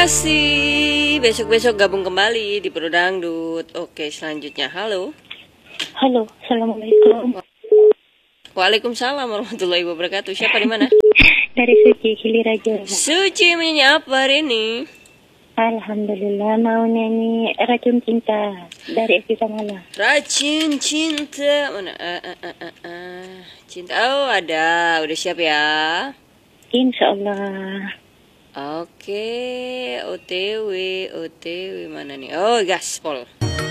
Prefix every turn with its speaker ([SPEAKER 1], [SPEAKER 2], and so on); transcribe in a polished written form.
[SPEAKER 1] Kasih besok-besok gabung kembali di Pro Dangdut. Oke, selanjutnya halo.
[SPEAKER 2] Halo, assalamualaikum.
[SPEAKER 1] Waalaikumsalam warahmatullahi wabarakatuh. Siapa di mana?
[SPEAKER 2] Dari Suci Hiliraja.
[SPEAKER 1] Suci menyanyi apa hari ini?
[SPEAKER 2] Alhamdulillah mau nyanyi Racun Cinta dari Eki Samala.
[SPEAKER 1] Racun cinta mana? Cinta. Oh ada, udah siap ya?
[SPEAKER 2] Insya Allah.
[SPEAKER 1] Oke, OTW mana nih? Oh gaspol.